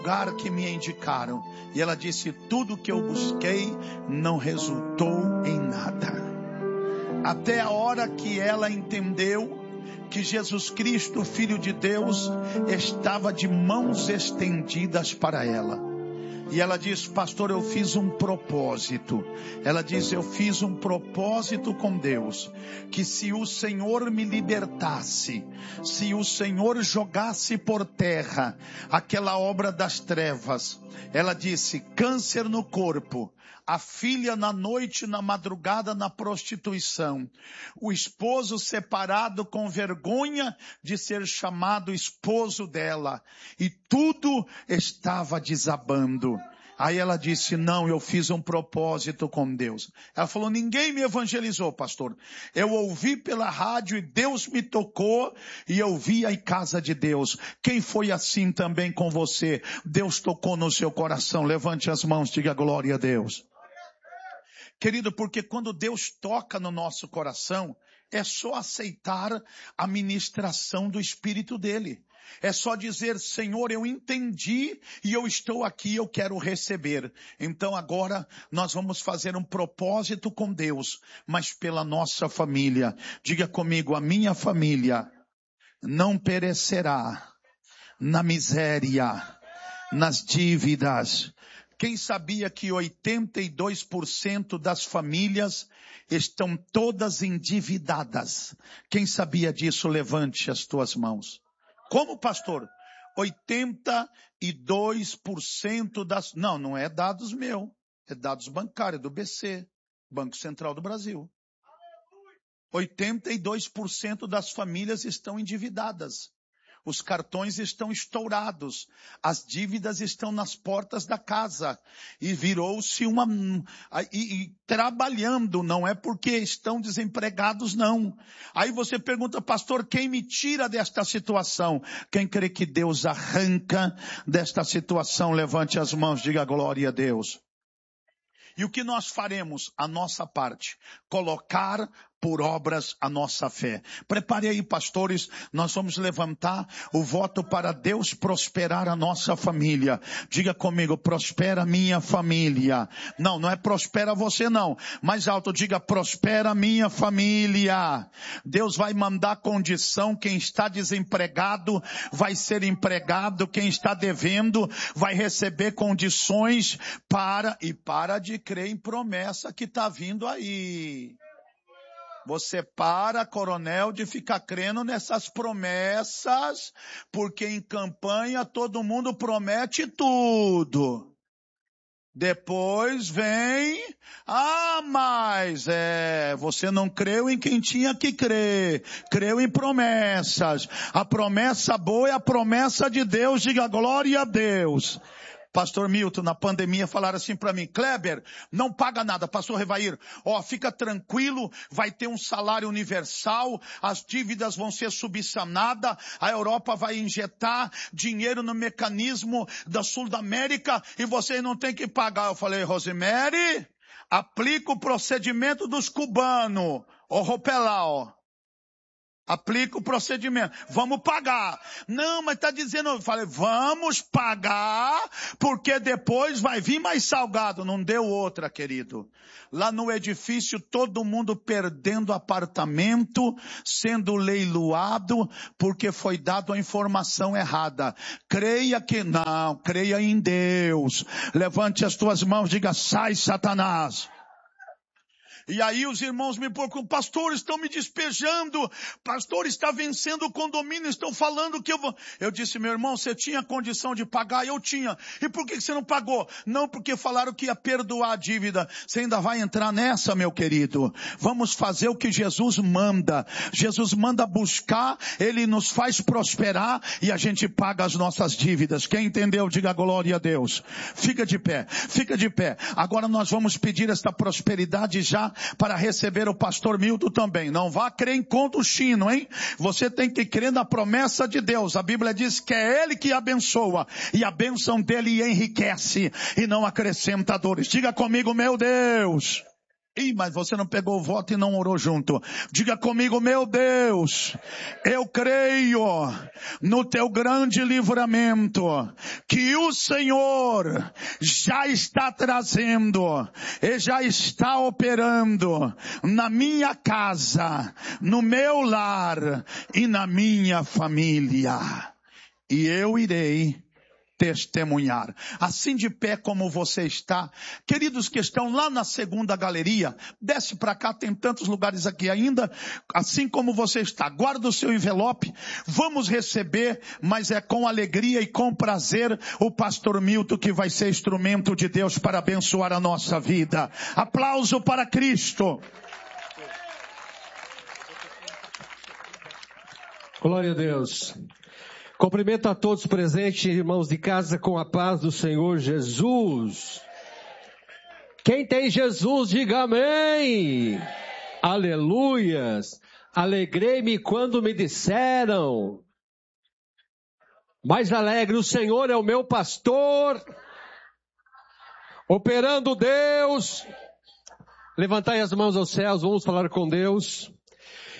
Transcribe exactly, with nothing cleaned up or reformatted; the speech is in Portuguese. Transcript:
lugar que me indicaram. E ela disse: tudo que eu busquei não resultou em nada. Até a hora que ela entendeu que Jesus Cristo, Filho de Deus, estava de mãos estendidas para ela. E ela diz: pastor, eu fiz um propósito. Ela diz: eu fiz um propósito com Deus, que se o Senhor me libertasse, se o Senhor jogasse por terra aquela obra das trevas. Ela disse: câncer no corpo, a filha na noite, na madrugada, na prostituição, o esposo separado com vergonha de ser chamado esposo dela, e tudo estava desabando. Aí ela disse: não, eu fiz um propósito com Deus. Ela falou: ninguém me evangelizou, pastor. Eu ouvi pela rádio e Deus me tocou e eu vi a casa de Deus. Quem foi assim também com você? Deus tocou no seu coração. Levante as mãos, diga glória a Deus. Querido, porque quando Deus toca no nosso coração, é só aceitar a ministração do Espírito dele. É só dizer: Senhor, eu entendi e eu estou aqui, eu quero receber. Então agora nós vamos fazer um propósito com Deus, mas pela nossa família. Diga comigo: a minha família não perecerá na miséria, nas dívidas. Quem sabia que oitenta e dois por cento das famílias estão todas endividadas? Quem sabia disso? Levante as tuas mãos. Como, pastor? oitenta e dois por cento das... Não, não é dados meus. É dados bancários do B C, Banco Central do Brasil. oitenta e dois por cento das famílias estão endividadas. Os cartões estão estourados, as dívidas estão nas portas da casa, e virou-se uma, e, e trabalhando, não é porque estão desempregados não. Aí você pergunta: pastor, quem me tira desta situação? Quem crê que Deus arranca desta situação, levante as mãos, diga glória a Deus. E o que nós faremos? A nossa parte, colocar por obras a nossa fé. Prepare aí, pastores, nós vamos levantar o voto para Deus prosperar a nossa família. Diga comigo: prospera minha família. Não, não é prospera você não. Mais alto, diga: prospera minha família. Deus vai mandar condição, quem está desempregado vai ser empregado, quem está devendo vai receber condições para, e para de crer em promessa que está vindo aí. Você para, coronel, de ficar crendo nessas promessas, porque em campanha todo mundo promete tudo. Depois vem, ah, mas é, você não creu em quem tinha que crer, creu em promessas. A promessa boa é a promessa de Deus, diga glória a Deus. Pastor Milton, na pandemia, falaram assim para mim: Kleber, não paga nada. Pastor Revair, ó, fica tranquilo, vai ter um salário universal, as dívidas vão ser subsanadas, a Europa vai injetar dinheiro no mecanismo da Sul da América e vocês não tem que pagar. Eu falei: Rosemary, aplica o procedimento dos cubanos, ô Ropelau. Aplica o procedimento. Vamos pagar. Não, mas está dizendo... Eu falei: vamos pagar, porque depois vai vir mais salgado. Não deu outra, querido. Lá no edifício, todo mundo perdendo apartamento, sendo leiloado, porque foi dado a informação errada. Creia que... Não, creia em Deus. Levante as tuas mãos, diga: sai, Satanás. E aí os irmãos me procuram: pastor, estão me despejando, pastor, está vencendo o condomínio, estão falando que eu vou... Eu disse: meu irmão, você tinha condição de pagar? Eu tinha. E por que você não pagou? Não, porque falaram que ia perdoar a dívida. Você ainda vai entrar nessa, meu querido? Vamos fazer o que Jesus manda. Jesus manda buscar, Ele nos faz prosperar e a gente paga as nossas dívidas. Quem entendeu, diga glória a Deus. Fica de pé, fica de pé. Agora nós vamos pedir esta prosperidade já para receber o pastor Milton também. Não vá crer em conto chino, hein? Você tem que crer na promessa de Deus. A Bíblia diz que é Ele que abençoa e a bênção dele enriquece e não acrescenta dores. Diga comigo: meu Deus, Ih, mas você não pegou o voto e não orou junto. Diga comigo, meu Deus, eu creio no teu grande livramento que o Senhor já está trazendo e já está operando na minha casa, no meu lar e na minha família. E eu irei testemunhar. Assim de pé como você está. Queridos que estão lá na segunda galeria, desce para cá, tem tantos lugares aqui ainda. Assim como você está, guarda o seu envelope. Vamos receber, mas é com alegria e com prazer, o pastor Milton, que vai ser instrumento de Deus para abençoar a nossa vida. Aplauso para Cristo. Glória a Deus. Cumprimento a todos presentes, irmãos de casa, com a paz do Senhor Jesus. Quem tem Jesus, diga amém. Aleluias. Alegrei-me quando me disseram, mais alegre, o Senhor é o meu pastor. Operando Deus. Levantai as mãos aos céus, vamos falar com Deus.